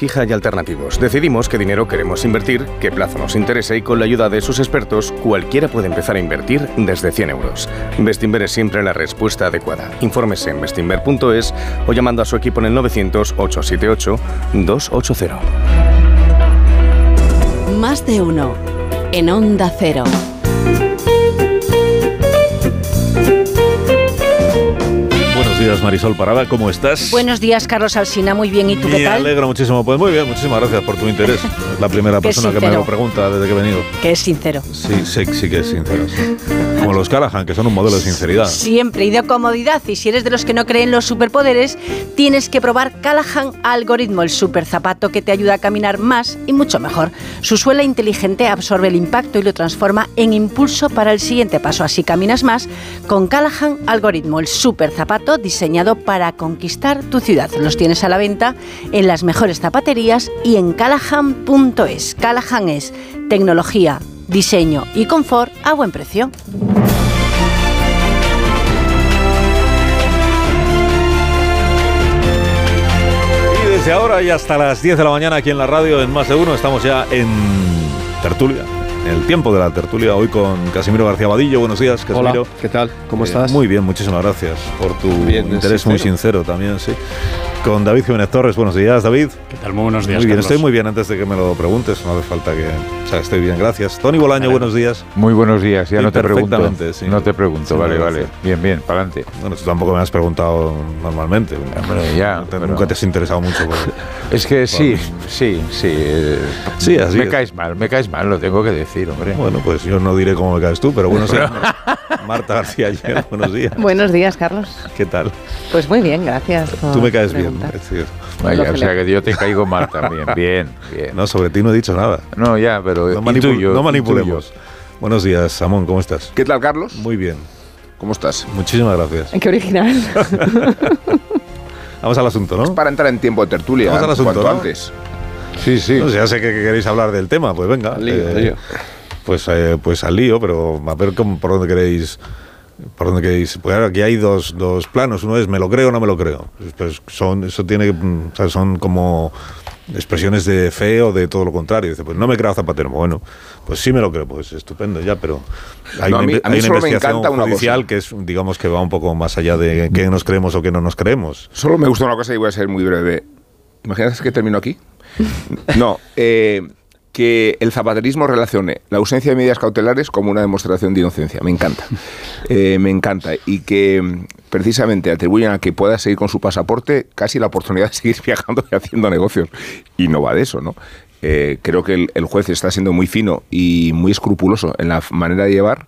fija y alternativos. Decidimos qué dinero queremos invertir, qué plazo nos interesa y con la ayuda de sus expertos, cualquiera puede empezar a invertir desde 100 euros. Bestinver es siempre la respuesta adecuada. Infórmese en bestinver.es o llamando a su equipo en el 900-878-280. Más de uno en Onda Cero. Buenos días, Marisol Parada, ¿cómo estás? Buenos días, Carlos Alsina, muy bien, ¿y tú qué tal? Me alegro muchísimo, pues muy bien, muchísimas gracias por tu interés. Es la primera persona que me lo pregunta desde que he venido. Que es sincero. Sí que es sincero, sí. Como los Callahan, que son un modelo de sinceridad. Siempre, y de comodidad, y si eres de los que no creen en los superpoderes, tienes que probar Callahan Algoritmo, el super zapato que te ayuda a caminar más y mucho mejor. Su suela inteligente absorbe el impacto y lo transforma en impulso para el siguiente paso, así caminas más con Callahan Algoritmo, el super zapato diseñado para conquistar tu ciudad. Los tienes a la venta en las mejores zapaterías y en Callahan.es. Callahan es tecnología, diseño y confort a buen precio. Y desde ahora y hasta las 10 de la mañana aquí en la radio, en Más de Uno, estamos ya en tertulia. El tiempo de la tertulia, hoy con Casimiro García Vadillo. Buenos días, Casimiro. Hola, ¿qué tal? ¿Cómo estás? Muy bien, muchísimas gracias por tu interés muy sincero también, sí. Con David Jiménez Torres. Buenos días, David. ¿Qué tal? Muy buenos días, Muy bien, Carlos. estoy muy bien antes de que me lo preguntes, no hace falta que... O sea, estoy bien, gracias. Tony Bolaño, buenos días. Muy buenos días, ya Sí, no te pregunto. sí. No te pregunto, Sí, vale. gracias. Bien, para adelante. Bueno, tú tampoco me has preguntado normalmente. Hombre, ya, pero- Nunca te has interesado mucho por... Es que sí. Sí, así me es. caes mal, lo tengo que decir, hombre. Bueno, pues yo no diré cómo me caes tú, pero buenos días. Marta García Ayer, buenos días. Buenos días, Carlos. ¿Qué tal? Pues muy bien, gracias. por Tú me caes bien. preguntar. Es decir, Vaya, o sea que yo te caigo mal también. Bien. no, sobre ti no he dicho nada. No, ya, pero No, intuyo, no manipulemos. intuyo. Buenos días, Samón, ¿cómo estás? ¿Qué tal, Carlos? Muy bien, ¿Cómo estás? muchísimas gracias. Qué original. Vamos al asunto, ¿no? Es para entrar en tiempo de tertulia, Vamos al asunto, cuanto ¿no? antes. Sí. No sé, ya sé que queréis hablar del tema, pues venga. Al lío. Pues al lío, pero a ver por dónde queréis. ¿Por dónde queréis? Pues claro, aquí hay dos planos. Uno es me lo creo o no me lo creo. Pues son como expresiones de fe o de todo lo contrario. Dice, pues no me creo a Zapatero. Bueno, pues sí me lo creo, pues estupendo ya, pero hay No, a mí una solo me investigación encanta una judicial cosa. que es, digamos, que va un poco más allá de qué nos creemos o qué no nos creemos. Solo me gusta una cosa y voy a ser muy breve. ¿Imaginas que termino aquí? No, que el zapaterismo relacione la ausencia de medidas cautelares como una demostración de inocencia. Me encanta. Me encanta. Y que precisamente atribuyen a que pueda seguir con su pasaporte casi la oportunidad de seguir viajando y haciendo negocios. Y no va de eso, ¿no? Creo que el juez está siendo muy fino y muy escrupuloso en la manera de llevar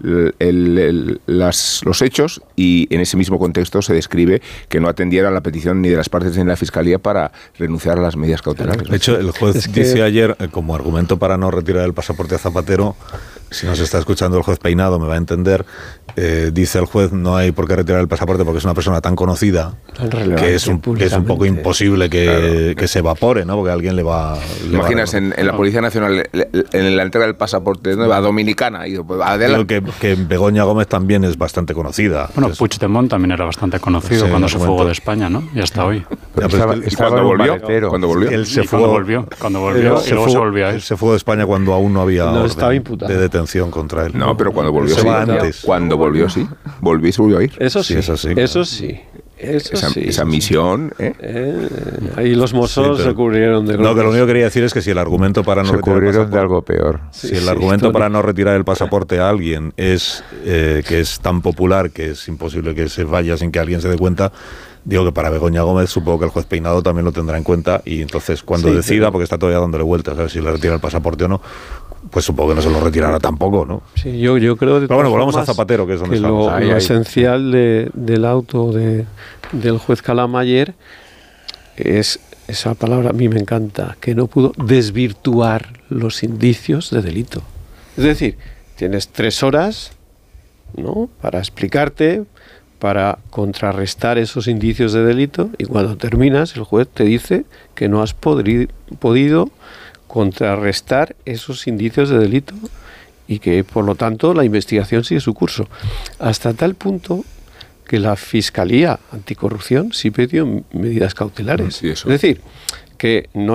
los hechos, y en ese mismo contexto se describe que no atendiera la petición ni de las partes ni de la Fiscalía para renunciar a las medidas cautelares. De hecho, el juez dice ayer, como argumento para no retirar el pasaporte a Zapatero, si nos está escuchando el juez Peinado me va a entender, dice el juez no hay por qué retirar el pasaporte porque es una persona tan conocida que es un poco imposible que se evapore, ¿no? Porque alguien le va... Imaginas en la Policía Nacional, en la entrega del pasaporte nueva dominicana, y pues, Digo que Begoña Gómez también es bastante conocida. Bueno, Es- Puigdemont también era bastante conocido Sí, cuando en se su fugó momento. de España, ¿no? Y hasta hoy. Ya, pero es que ¿Y Estaba cuando en un volvió? maletero. ¿Cuando volvió? Él se Y cuando fugó, volvió, y luego se volvió a él ir. se fue de España cuando aún no había orden estaba imputado. de detención contra él. No, pero cuando volvió Se sí. va antes. Cuando volvió sí. Volvió y se volvió a ir. Eso sí, Sí, eso sí. eso sí. Esa misión, Ahí los mozos Sí, pero- se cubrieron de No, que lo glorias. único que quería decir es que si el argumento para no Se retirar el cubrieron de pasaporte- algo peor. Si el argumento para no retirar el pasaporte a alguien es que es tan popular que es imposible que se vaya sin que alguien se dé cuenta, digo que para Begoña Gómez supongo que el juez Peinado también lo tendrá en cuenta, y entonces cuando Sí, decida, pero- porque está todavía dándole vueltas a ver si le retira el pasaporte o no, pues supongo que no se lo retirará tampoco, ¿no? Sí, yo creo de Pero bueno, todas volvamos a formas Zapatero, que es donde que estamos. lo Ahí. esencial del auto del juez Calama ayer es esa palabra, a mí me encanta, que no pudo desvirtuar los indicios de delito. Es decir, tienes 3 horas, ¿no?, para explicarte, para contrarrestar esos indicios de delito, y cuando terminas el juez te dice que no has podido contrarrestar esos indicios de delito y que por lo tanto la investigación sigue su curso, hasta tal punto que la Fiscalía Anticorrupción sí pidió medidas cautelares. Sí, eso. Es decir, que no